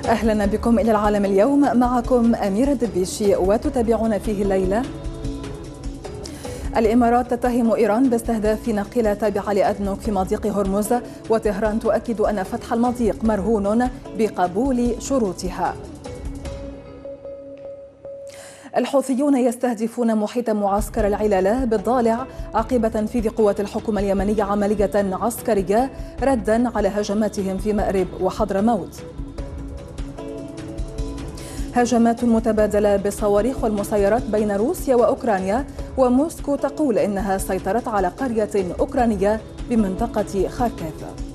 أهلا بكم إلى العالم اليوم، معكم أميرة الدبيشي وتتابعون فيه الليلة. الإمارات تتهم إيران باستهداف ناقلة تابعة لأدنوك في مضيق هرمز، وطهران تؤكد أن فتح المضيق مرهون بقبول شروطها. الحوثيون يستهدفون محيط معسكر العلالة بالضالع عقب تنفيذ قوات الحكومة اليمنية عملية عسكرية ردا على هجماتهم في مأرب وحضرموت. هجمات متبادلة بالصواريخ والمسيرات بين روسيا وأوكرانيا، وموسكو تقول إنها سيطرت على قرية أوكرانية بمنطقة خاركيف.